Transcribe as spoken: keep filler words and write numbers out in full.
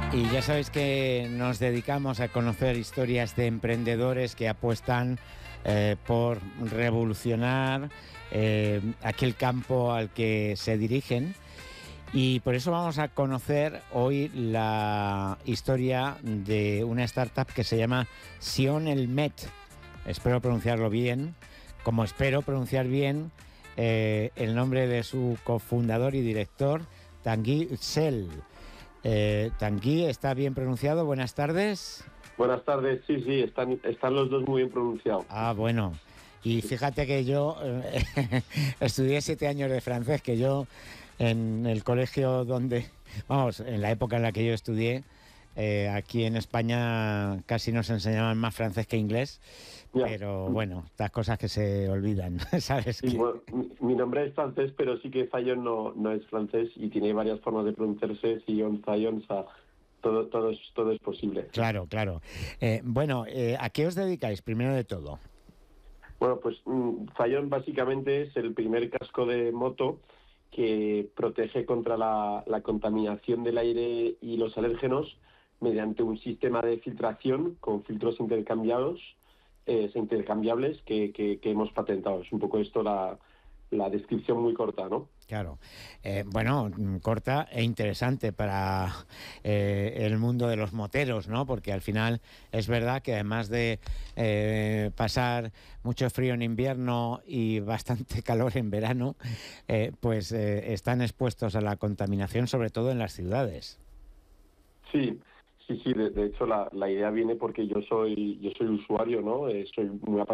Y ya sabéis que nos dedicamos a conocer historias de emprendedores que apuestan eh, por revolucionar eh, aquel campo al que se dirigen. Y por eso vamos a conocer hoy la historia de una startup que se llama Sion El Met. Espero pronunciarlo bien, como espero pronunciar bien eh, el nombre de su cofundador y director, Tanguy Sell. Eh, Tanguy, ¿está bien pronunciado? Buenas tardes. Buenas tardes, sí, sí, están, están los dos muy bien pronunciados. Ah, bueno. Y fíjate que yo eh, estudié siete años de francés, que yo en el colegio donde, vamos, en la época en la que yo estudié, eh, aquí en España casi nos enseñaban más francés que inglés, Ya. pero bueno, estas cosas que se olvidan, ¿sabes? Sí, Que... bueno, mi, mi nombre es francés, pero sí que Zion no, no es francés y tiene varias formas de pronunciarse, Zion, Zion, o sea, todo, todo, es, todo es posible. Claro, claro. Eh, bueno, eh, ¿a qué os dedicáis, primero de todo? Bueno, pues mm, Zion básicamente es el primer casco de moto que protege contra la, la contaminación del aire y los alérgenos mediante un sistema de filtración con filtros intercambiados, eh, intercambiables que, que, que hemos patentado. Es un poco esto la, la descripción muy corta, ¿no? Claro. Eh, bueno, corta e interesante para eh, el mundo de los moteros, ¿no? Porque al final es verdad que además de eh, pasar mucho frío en invierno y bastante calor en verano, eh, pues eh, están expuestos a la contaminación, sobre todo en las ciudades. Sí, sí, sí. De, de hecho, la, la idea viene porque yo soy yo soy usuario, ¿no? Eh, soy muy